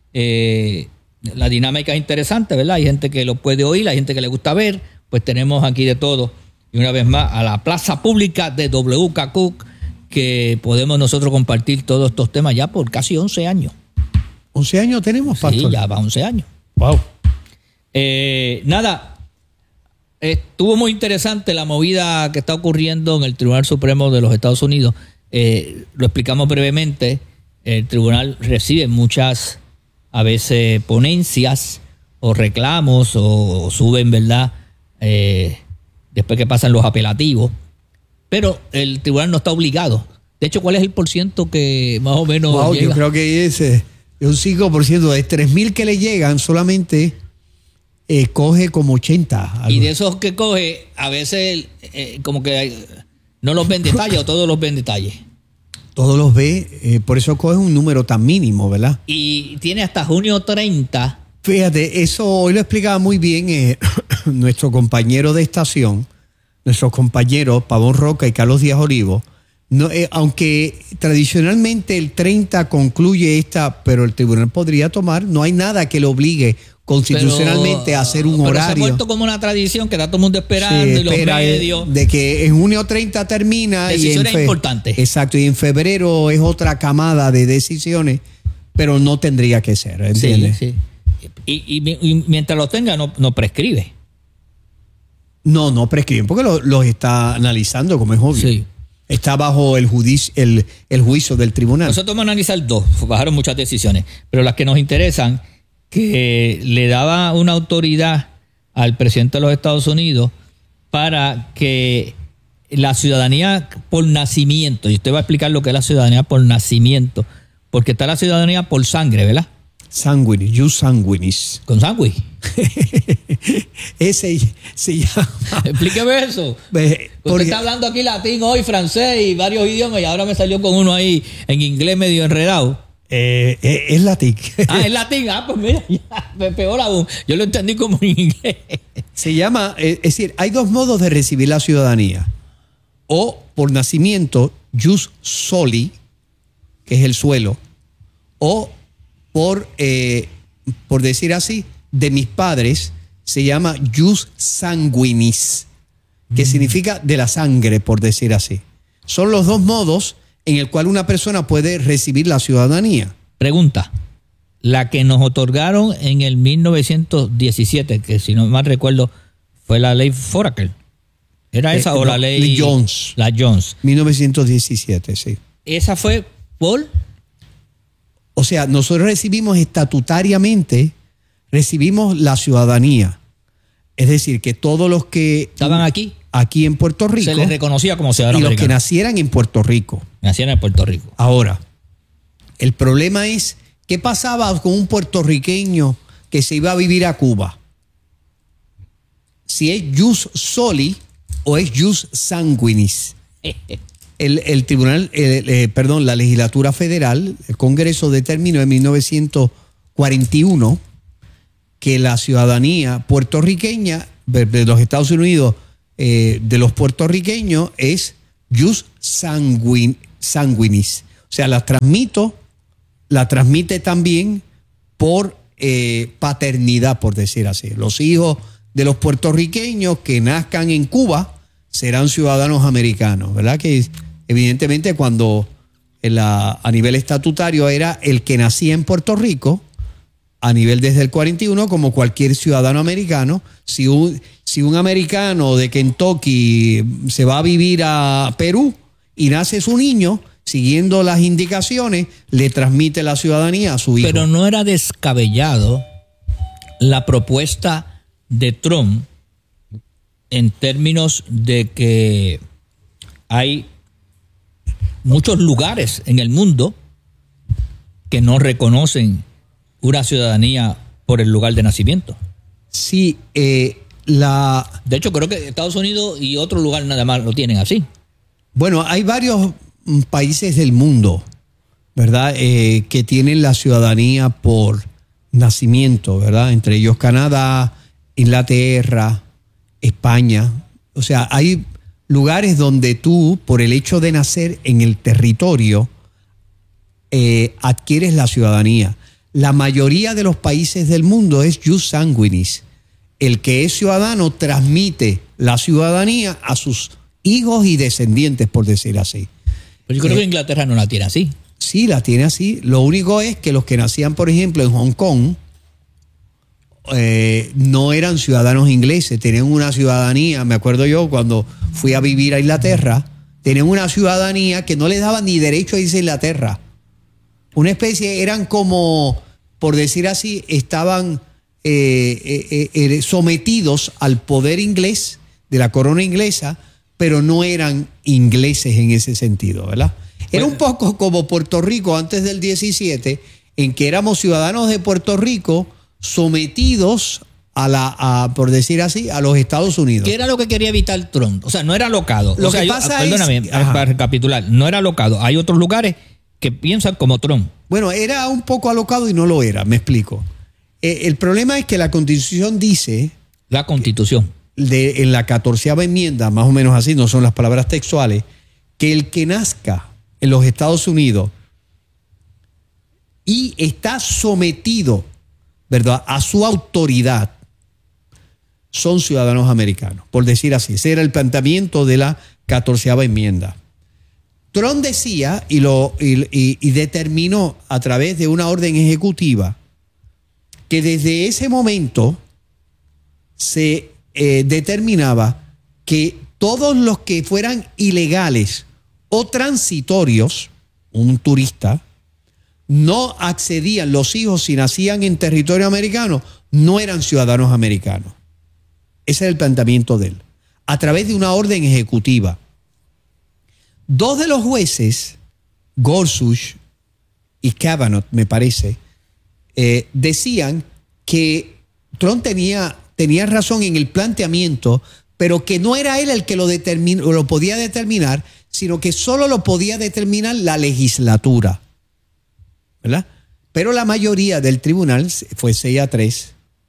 La dinámica es interesante, ¿verdad? Hay gente que lo puede oír, hay gente que le gusta ver. Pues tenemos aquí de todo. Y una vez más, a la plaza pública de WKQ, que podemos nosotros compartir todos estos temas ya por casi 11 años. 11 años tenemos, pastor. Sí, ya va 11 años. Wow. Nada, estuvo muy interesante la movida que está ocurriendo en el Tribunal Supremo de los Estados Unidos. Lo explicamos brevemente. El tribunal recibe muchas, a veces, ponencias o reclamos o suben, ¿verdad?, después que pasan los apelativos, pero el tribunal no está obligado. De hecho, ¿cuál es el porciento que más o menos Wow, llega? yo creo que es un 5%. De 3,000 que le llegan, solamente coge como 80. Y de esos que coge, a veces como que no los ven detalle o todos los ven detalle. Todos los ve, por eso coge un número tan mínimo, ¿verdad? Y tiene hasta junio 30. Fíjate, eso hoy lo explicaba muy bien nuestro compañero de estación, nuestros compañeros Pavón Roca y Carlos Díaz Olivo. No, aunque tradicionalmente el 30 concluye pero el tribunal podría tomar, no hay nada que le obligue constitucionalmente a hacer un horario. Se ha vuelto como una tradición que está todo el mundo esperando y los medios. De que en junio 30 termina. Decisiones importantes. Exacto, y en febrero es otra camada de decisiones, pero no tendría que ser, ¿entiendes? Sí, sí. Y mientras lo tenga, no prescribe. No prescriben, porque los está analizando, como es obvio. Sí. Está bajo el juicio del tribunal. Nosotros vamos a analizar dos, bajaron muchas decisiones, pero las que nos interesan, que le daba una autoridad al presidente de los Estados Unidos para que la ciudadanía por nacimiento, y usted va a explicar lo que es la ciudadanía por nacimiento, porque está la ciudadanía por sangre, ¿verdad? Sanguinis, jus sanguinis. Con sangre. Ese se llama. Explíqueme eso. Usted está hablando aquí latín hoy, francés y varios idiomas, y ahora me salió con uno ahí en inglés medio enredado. Es latín. Es latín. Pues mira, ya, peor aún. Yo lo entendí como en inglés. Se llama, es decir, hay dos modos de recibir la ciudadanía. O por nacimiento, jus soli, que es el suelo, o por decir así, de mis padres, se llama jus sanguinis, que significa de la sangre, por decir así. Son los dos modos en el cual una persona puede recibir la ciudadanía. Pregunta, la que nos otorgaron en el 1917, que si no mal recuerdo fue la ley Foraker, ¿era esa o la ley Jones? La Jones. 1917, sí. Esa fue por... O sea, nosotros recibimos estatutariamente, recibimos la ciudadanía. Es decir, que todos los que estaban aquí en Puerto Rico se les reconocía como ciudadanos y los que americanos. nacieran en Puerto Rico. Nacieron en Puerto Rico. Ahora, el problema es, ¿qué pasaba con un puertorriqueño que se iba a vivir a Cuba? Si es jus soli o es jus sanguinis. El tribunal, la legislatura federal, el Congreso determinó en 1941 que la ciudadanía puertorriqueña de los Estados Unidos, de los puertorriqueños, es jus sanguinis. O sea, la transmite también por paternidad, por decir así. Los hijos de los puertorriqueños que nazcan en Cuba serán ciudadanos americanos, ¿verdad? Que evidentemente cuando a nivel estatutario era el que nacía en Puerto Rico, a nivel desde el 41, como cualquier ciudadano americano, si un americano de Kentucky se va a vivir a Perú y nace su niño, siguiendo las indicaciones, le transmite la ciudadanía a su hijo. Pero no era descabellado la propuesta de Trump en términos de que hay muchos lugares en el mundo que no reconocen una ciudadanía por el lugar de nacimiento. Sí, De hecho, creo que Estados Unidos y otros lugares nada más lo tienen así. Bueno, hay varios países del mundo, ¿verdad? Que tienen la ciudadanía por nacimiento, ¿verdad? Entre ellos Canadá, Inglaterra, España. O sea, hay lugares donde tú, por el hecho de nacer en el territorio, adquieres la ciudadanía. La mayoría de los países del mundo es jus sanguinis. El que es ciudadano transmite la ciudadanía a sus hijos y descendientes, por decir así. Pero yo creo que Inglaterra no la tiene así. Sí, la tiene así. Lo único es que los que nacían, por ejemplo, en Hong Kong, no eran ciudadanos ingleses, tenían una ciudadanía. Me acuerdo yo cuando fui a vivir a Inglaterra, tenían una ciudadanía que no les daba ni derecho a irse a Inglaterra. Una especie, eran como, por decir así, estaban sometidos al poder inglés, de la corona inglesa, pero no eran ingleses en ese sentido, ¿verdad? Era un poco como Puerto Rico antes del 17, en que éramos ciudadanos de Puerto Rico sometidos por decir así, a los Estados Unidos. ¿Qué era lo que quería evitar Trump? O sea, no era alocado. Lo que pasa perdóname, es... para recapitular, no era alocado. Hay otros lugares que piensan como Trump. Bueno, era un poco alocado y no lo era, me explico. El problema es que la Constitución dice... La Constitución. En la 14ª enmienda, más o menos así, no son las palabras textuales, que el que nazca en los Estados Unidos y está sometido, ¿verdad?, a su autoridad, son ciudadanos americanos, por decir así. Ese era el planteamiento de la 14ª enmienda. Trump decía y determinó a través de una orden ejecutiva que desde ese momento se determinaba que todos los que fueran ilegales o transitorios, un turista, no accedían, los hijos si nacían en territorio americano, no eran ciudadanos americanos. Ese era el planteamiento de él, a través de una orden ejecutiva. Dos de los jueces, Gorsuch y Kavanaugh, me parece, decían que Trump tenía razón en el planteamiento, pero que no era él el que lo podía determinar, sino que solo lo podía determinar la legislatura, ¿verdad? Pero la mayoría del tribunal, fue 6-3,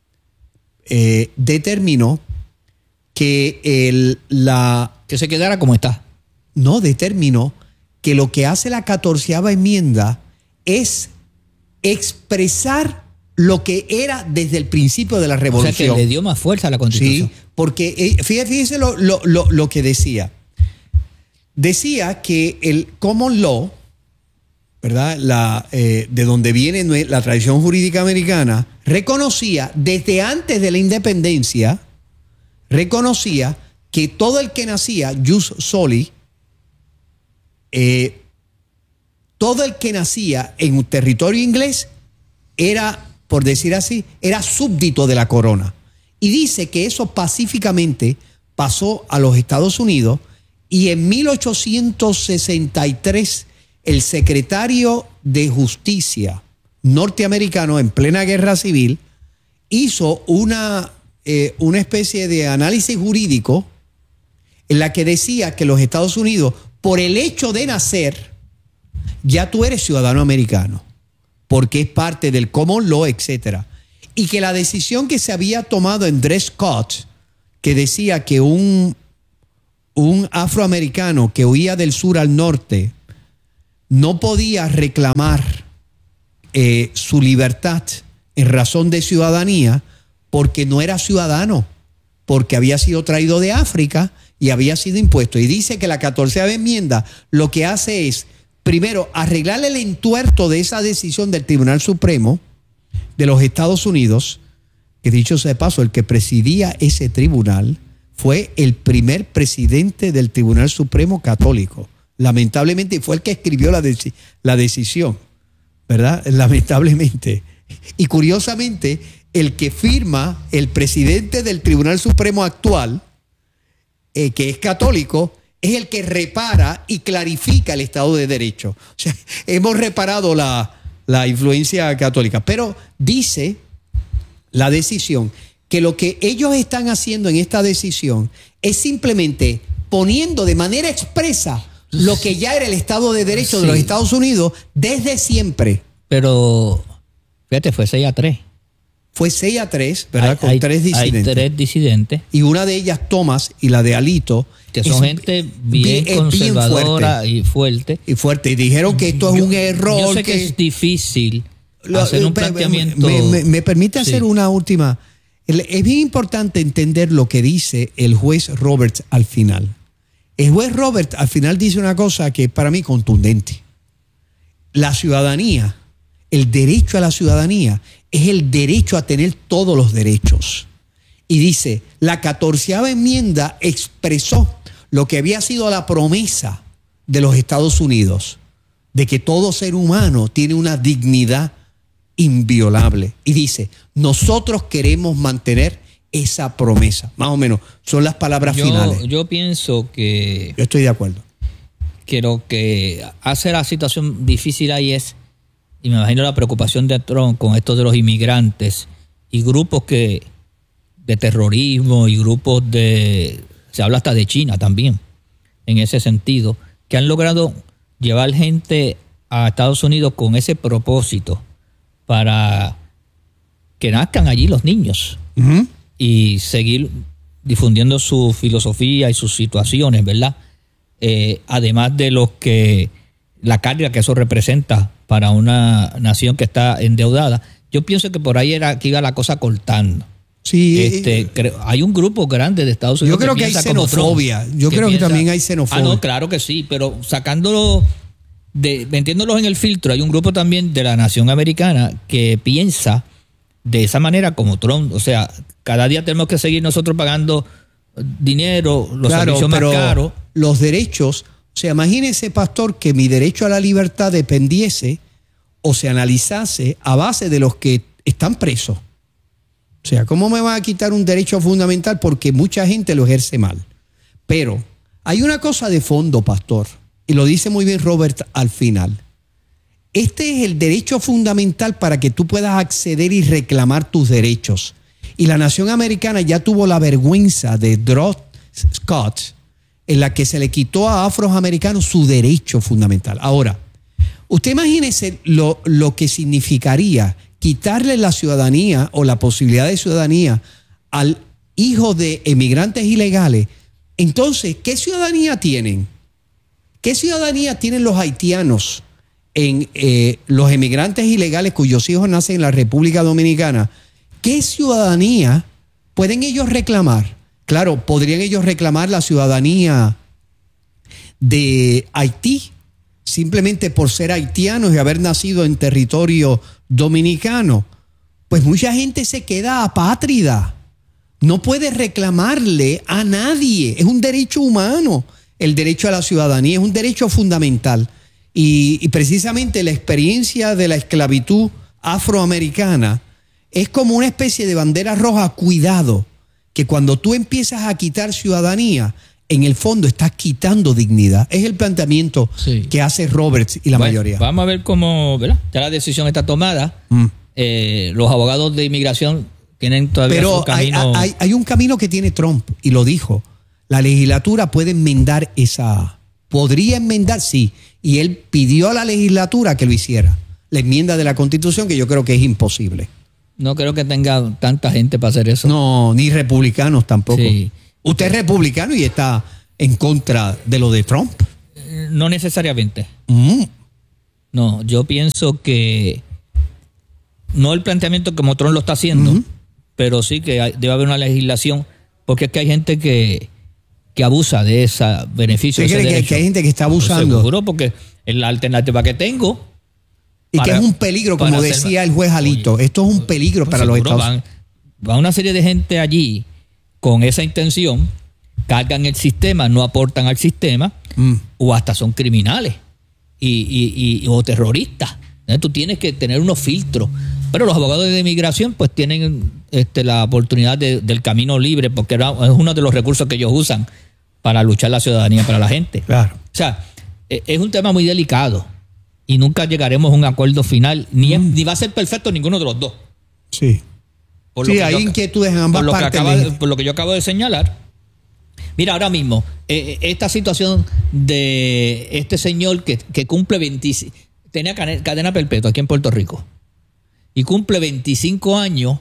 determinó que que se quedara como está. No, determinó que lo que hace la 14ª enmienda es expresar lo que era desde el principio de la revolución. O sea, que le dio más fuerza a la Constitución. Sí, porque fíjese lo que decía. Decía que el common law, ¿verdad?, de donde viene la tradición jurídica americana, reconocía desde antes de la independencia, reconocía que todo el que nacía jus soli, todo el que nacía en un territorio inglés era, por decir así, era súbdito de la corona. Y dice que eso pacíficamente pasó a los Estados Unidos y en 1863 el secretario de Justicia norteamericano en plena guerra civil hizo una especie de análisis jurídico en la que decía que los Estados Unidos, por el hecho de nacer, ya tú eres ciudadano americano, porque es parte del common law, etcétera. Y que la decisión que se había tomado en Dred Scott, que decía que un afroamericano que huía del sur al norte no podía reclamar su libertad en razón de ciudadanía porque no era ciudadano, porque había sido traído de África y había sido impuesto. Y dice que la 14ª enmienda lo que hace es, primero, arreglar el entuerto de esa decisión del Tribunal Supremo de los Estados Unidos, que dicho sea de paso, el que presidía ese tribunal fue el primer presidente del Tribunal Supremo católico, lamentablemente, y fue el que escribió la decisión, ¿verdad? Lamentablemente. Y curiosamente, el que firma, el presidente del Tribunal Supremo actual, que es católico, es el que repara y clarifica el Estado de Derecho. O sea, hemos reparado la influencia católica. Pero dice la decisión que lo que ellos están haciendo en esta decisión es simplemente poniendo de manera expresa lo que ya era el Estado de Derecho de los Estados Unidos desde siempre. Pero, fíjate, fue 6-3. Fue 6-3, ¿verdad? Con 3 disidentes. Hay 3 disidentes. Y una de ellas, Thomas, y la de Alito, que son gente bien conservadora y fuerte. Y fuerte. Y dijeron que esto es un error. Yo sé que es difícil hacer un planteamiento. ¿Me permite hacer una última? Es bien importante entender lo que dice el juez Roberts al final. El juez Roberts al final dice una cosa que es para mí contundente. La ciudadanía, el derecho a la ciudadanía, es el derecho a tener todos los derechos. Y dice, la 14ª enmienda expresó lo que había sido la promesa de los Estados Unidos, de que todo ser humano tiene una dignidad inviolable. Y dice, nosotros queremos mantener esa promesa. Más o menos, son las palabras finales. Yo pienso que... Yo estoy de acuerdo. Que lo que hace la situación difícil ahí es, y me imagino la preocupación de Trump con esto de los inmigrantes y grupos de terrorismo y grupos se habla hasta de China también, en ese sentido, que han logrado llevar gente a Estados Unidos con ese propósito para que nazcan allí los niños y seguir difundiendo su filosofía y sus situaciones, ¿verdad? Además de la carga que eso representa para una nación que está endeudada. Yo pienso que por ahí que iba la cosa cortando. Sí, hay un grupo grande de Estados Unidos. Yo creo que hay xenofobia. Yo creo que también hay xenofobia. No, claro que sí, pero sacándolo, metiéndolos en el filtro, hay un grupo también de la nación americana que piensa de esa manera como Trump. O sea, cada día tenemos que seguir nosotros pagando dinero, los servicios más caros. Los derechos, o sea, imagínese, pastor, que mi derecho a la libertad dependiese o se analizase a base de los que están presos. O sea, ¿cómo me va a quitar un derecho fundamental? Porque mucha gente lo ejerce mal. Pero hay una cosa de fondo, pastor, y lo dice muy bien Robert al final. Este es el derecho fundamental para que tú puedas acceder y reclamar tus derechos. Y la nación americana ya tuvo la vergüenza de Dred Scott, en la que se le quitó a afroamericanos su derecho fundamental. Ahora, usted imagínese lo que significaría quitarle la ciudadanía o la posibilidad de ciudadanía al hijo de emigrantes ilegales. Entonces, ¿qué ciudadanía tienen? ¿Qué ciudadanía tienen los haitianos en los emigrantes ilegales cuyos hijos nacen en la República Dominicana? ¿Qué ciudadanía pueden ellos reclamar? Claro, podrían ellos reclamar la ciudadanía de Haití, simplemente por ser haitianos y haber nacido en territorio dominicano. Pues mucha gente se queda apátrida. No puede reclamarle a nadie. Es un derecho humano. El derecho a la ciudadanía es un derecho fundamental. Y precisamente la experiencia de la esclavitud afroamericana es como una especie de bandera roja. Cuidado, que cuando tú empiezas a quitar ciudadanía, en el fondo estás quitando dignidad. Es el planteamiento que hace Roberts y la mayoría. Vamos a ver cómo, ¿verdad? Ya la decisión está tomada. Los abogados de inmigración tienen todavía su camino. Hay un camino que tiene Trump, y lo dijo. La legislatura puede enmendar esa... Podría enmendar, sí. Y él pidió a la legislatura que lo hiciera. La enmienda de la Constitución, que yo creo que es imposible. No creo que tenga tanta gente para hacer eso. No, ni republicanos tampoco. Sí. Usted es republicano y está en contra de lo de Trump. No necesariamente. No, yo pienso que no el planteamiento como Trump lo está haciendo, pero sí que debe haber una legislación, porque es que hay gente que abusa de ese beneficio. ¿Usted cree que hay gente que está abusando? Seguro, porque es la alternativa que tengo. Y que es un peligro, como decía el juez Alito. Esto es un peligro para los Estados Unidos. Va una serie de gente allí con esa intención, cargan el sistema, no aportan al sistema, o hasta son criminales o terroristas. Tú tienes que tener unos filtros. Pero los abogados de inmigración pues tienen la oportunidad del camino libre, porque es uno de los recursos que ellos usan para luchar la ciudadanía para la gente. Claro. O sea, es un tema muy delicado y nunca llegaremos a un acuerdo final, ni va a ser perfecto ninguno de los dos. Sí. Hay inquietudes en ambas partes. Por lo que yo acabo de señalar. Mira, ahora mismo, esta situación de este señor que cumple tenía cadena perpetua aquí en Puerto Rico y cumple 25 años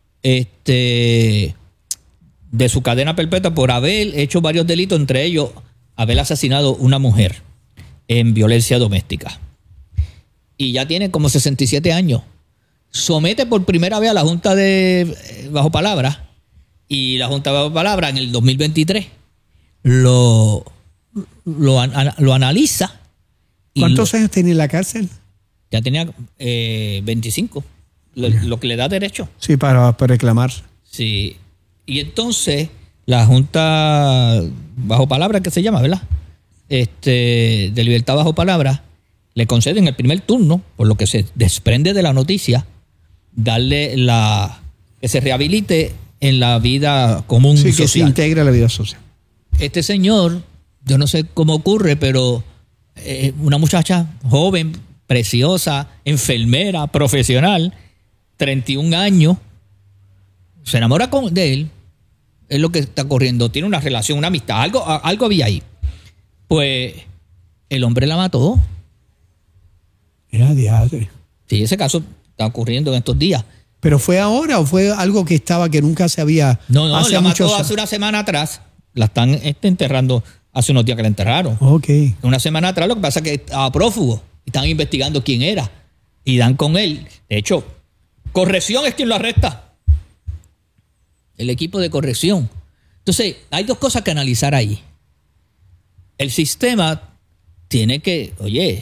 de su cadena perpetua por haber hecho varios delitos, entre ellos haber asesinado una mujer en violencia doméstica. Y ya tiene como 67 años. Somete por primera vez a la Junta de Bajo Palabra, y la Junta de Bajo Palabra en el 2023 lo analiza. ¿Cuántos años tiene en la cárcel? Ya tenía 25, lo que le da derecho. Sí, para reclamar. Sí. Y entonces la Junta Bajo Palabra, que se llama, ¿verdad? De Libertad Bajo Palabra, le conceden el primer turno, por lo que se desprende de la noticia, darle que se rehabilite en la vida común social. Sí, que se integre a la vida social. Este señor, yo no sé cómo ocurre, pero una muchacha joven, preciosa, enfermera, profesional, 31 años, se enamora de él. Es lo que está ocurriendo. Tiene una relación, una amistad, algo había ahí. Pues el hombre la mató. Era diadre. Sí, ese caso está ocurriendo en estos días. ¿Pero fue ahora o fue algo que nunca se había... No, la mató hace una semana atrás. La están enterrando hace unos días que la enterraron. Ok. Una semana atrás, lo que pasa es que estaba prófugo. Están investigando quién era. Y dan con él. De hecho, corrección es quien lo arresta. El equipo de corrección. Entonces, hay dos cosas que analizar ahí. El sistema tiene que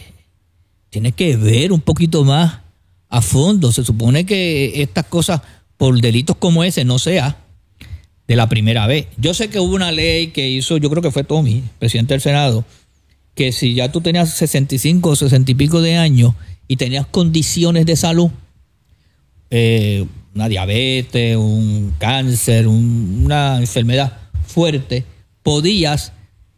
ver un poquito más a fondo. Se supone que estas cosas, por delitos como ese, no sea de la primera vez. Yo sé que hubo una ley que hizo, yo creo que fue Tommy, presidente del Senado, que si ya tú tenías 65 o 60 y pico de años y tenías condiciones de salud, una diabetes, un cáncer, una enfermedad fuerte, podías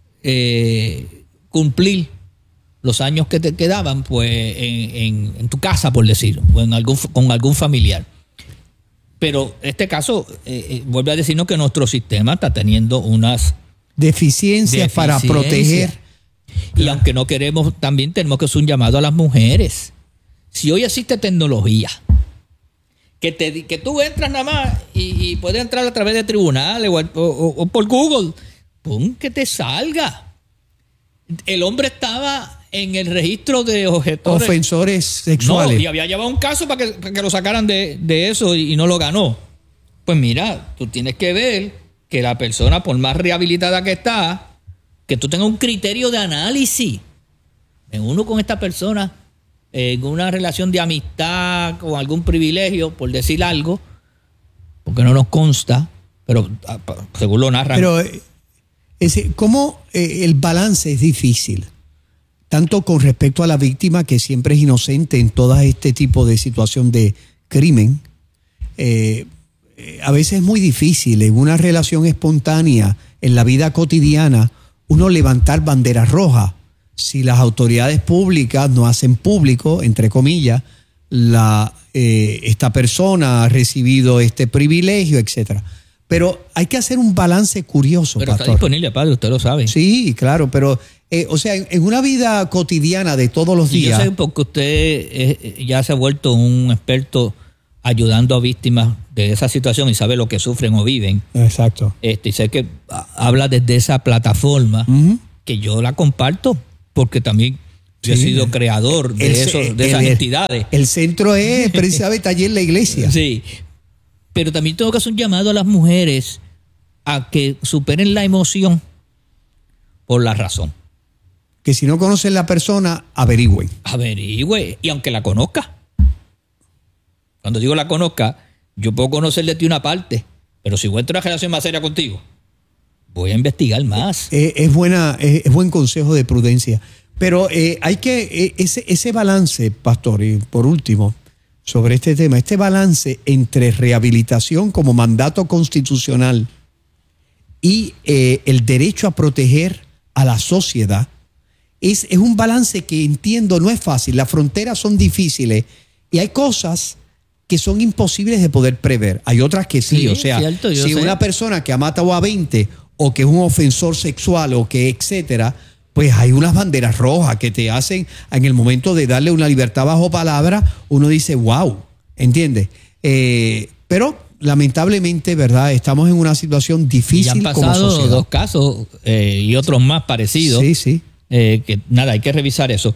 cumplir los años que te quedaban pues en tu casa, por decirlo, o con algún familiar. Pero este caso vuelve a decirnos que nuestro sistema está teniendo unas deficiencias para proteger. Y aunque no queremos, también tenemos que hacer un llamado a las mujeres. Si hoy existe tecnología, que tú entras nada más y puedes entrar a través de tribunales o por Google, ¡pum!, que te salga. El hombre estaba en el registro de ofensores sexuales. No, y había llevado un caso para que lo sacaran de eso y no lo ganó. Pues mira, tú tienes que ver que la persona, por más rehabilitada que está, que tú tengas un criterio de análisis. Me uno con esta persona en una relación de amistad, con algún privilegio, por decir algo, porque no nos consta, pero según lo narran. Pero ¿cómo el balance es difícil? Tanto con respecto a la víctima, que siempre es inocente en todo este tipo de situación de crimen. a veces es muy difícil en una relación espontánea, en la vida cotidiana, uno levantar banderas rojas. Si las autoridades públicas no hacen público, entre comillas, esta persona ha recibido este privilegio, etcétera. Pero hay que hacer un balance curioso, Pero pastor. está disponible, padre, usted lo sabe. Sí, claro, pero o sea, en una vida cotidiana de todos los Y días. yo sé porque usted ya se ha vuelto un experto ayudando a víctimas de esa situación y sabe lo que sufren o viven. Exacto. Y sé que habla desde esa plataforma que yo la comparto porque también yo he sido creador de esas entidades. El centro es precisamente allí en la iglesia. Sí, pero también tengo que hacer un llamado a las mujeres a que superen la emoción por la razón. Que si no conocen la persona, averigüen. Averigüe, y aunque la conozca. Cuando digo la conozca, yo puedo conocer de ti una parte, pero si voy a entrar en una relación más seria contigo, voy a investigar más. Es buen consejo de prudencia. Pero hay que, ese balance, pastor, y por último, sobre este tema, este balance entre rehabilitación como mandato constitucional y el derecho a proteger a la sociedad, es un balance que entiendo no es fácil. Las fronteras son difíciles y hay cosas que son imposibles de poder prever. Hay otras que sí. O sea, cierto, si una persona que ha matado a 20 o que es un ofensor sexual o que etcétera, pues hay unas banderas rojas que te hacen en el momento de darle una libertad bajo palabra, uno dice, wow, ¿entiendes? Pero lamentablemente, ¿verdad? Estamos en una situación difícil como sociedad. Ya han pasado 2 casos y otros más parecidos. Sí, sí. Que nada, hay que revisar eso.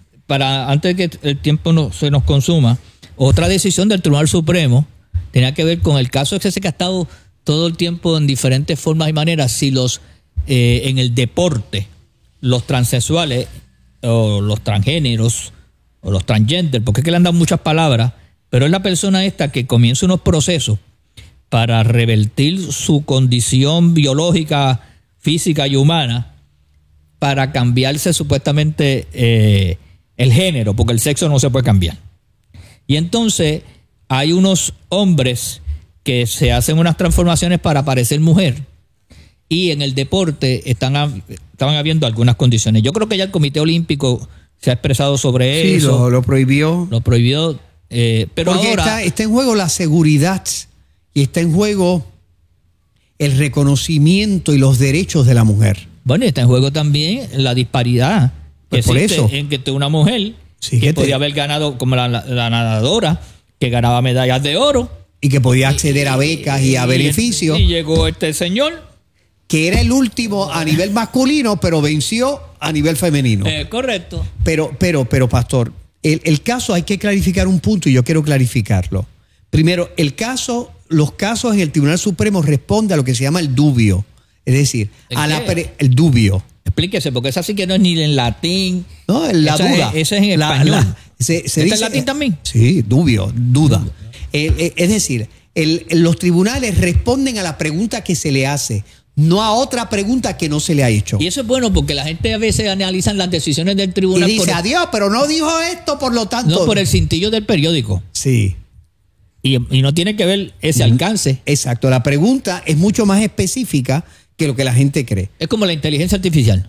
Antes de que el tiempo se nos consuma, otra decisión del Tribunal Supremo tenía que ver con el caso ese que ha estado todo el tiempo en diferentes formas y maneras, si en el deporte, los transexuales o los transgéneros o los transgender, porque es que le han dado muchas palabras, pero es la persona esta que comienza unos procesos para revertir su condición biológica, física y humana, para cambiarse supuestamente el género, porque el sexo no se puede cambiar. Y entonces hay unos hombres que se hacen unas transformaciones para parecer mujer, y en el deporte estaban habiendo algunas condiciones. Yo creo que ya el Comité Olímpico se ha expresado sobre eso. Sí, lo prohibió. Lo prohibió, pero porque ahora está en juego la seguridad y está en juego el reconocimiento y los derechos de la mujer. Bueno, y está en juego también la disparidad que Pues por existe eso. en que una mujer Sí, que podía haber ganado, como la nadadora, que ganaba medallas de oro. Y que podía acceder a becas y a beneficios. Y llegó este señor. Que era el último a nivel masculino, pero venció a nivel femenino. Correcto. Pero, pastor, el caso hay que clarificar un punto y yo quiero clarificarlo. Primero, los casos en el Tribunal Supremo responden a lo que se llama el dubio. Es decir, el dubio. Explíquese, porque esa sí que no es ni en latín. No, la duda. Esa es en español. ¿Está en latín también? Sí, duda. Es decir, los tribunales responden a la pregunta que se le hace, no a otra pregunta que no se le ha hecho. Y eso es bueno porque la gente a veces analiza las decisiones del Y tribunal. dice, adiós, pero no dijo esto, por lo tanto. No, por el cintillo del periódico. Sí. Y no tiene que ver ese alcance. Exacto. La pregunta es mucho más específica que lo que la gente cree. Es como la inteligencia artificial.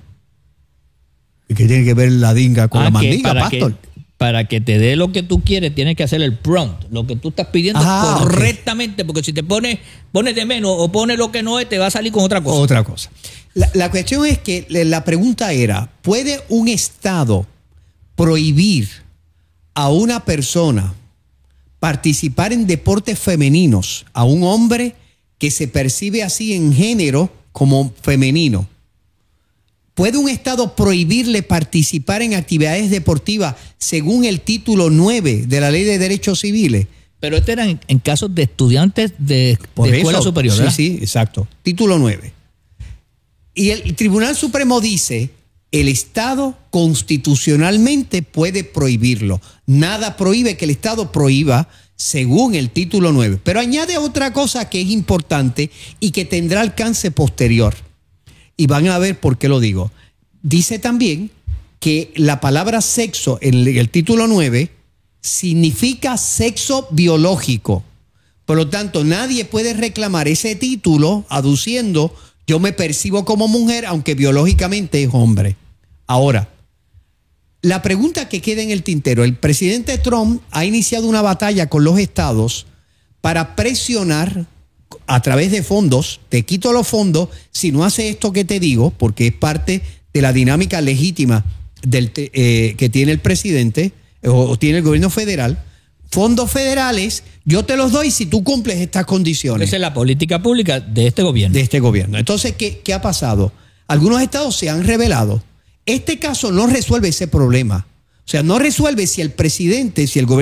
¿Y qué tiene que ver la dinga con la mandinga, pastor? Para que te dé lo que tú quieres, tienes que hacer el prompt, lo que tú estás pidiendo correctamente, porque si te pones de menos o pones lo que no es, te va a salir con otra cosa. Otra cosa. La cuestión es que la pregunta era, ¿puede un Estado prohibir a una persona participar en deportes femeninos, a un hombre que se percibe así en género como femenino? ¿Puede un Estado prohibirle participar en actividades deportivas según el título 9 de la Ley de Derechos Civiles? Pero esto era en casos de estudiantes de escuela superior, ¿verdad? Sí, exacto. Título 9. Y el Tribunal Supremo dice, el Estado constitucionalmente puede prohibirlo. Nada prohíbe que el Estado prohíba según el título 9. Pero añade otra cosa que es importante y que tendrá alcance posterior. Y van a ver por qué lo digo. Dice también que la palabra sexo en el título 9 significa sexo biológico. Por lo tanto, nadie puede reclamar ese título aduciendo yo me percibo como mujer, aunque biológicamente es hombre. Ahora, la pregunta que queda en el tintero, el presidente Trump ha iniciado una batalla con los estados para presionar a través de fondos, te quito los fondos si no hace esto que te digo, porque es parte de la dinámica legítima que tiene el presidente o tiene el gobierno federal. Fondos federales, yo te los doy si tú cumples estas condiciones. Esa es la política pública de este gobierno. De este gobierno. Entonces, ¿qué ha pasado? Algunos estados se han rebelado. Este caso no resuelve ese problema. O sea, no resuelve si el presidente, si el gobierno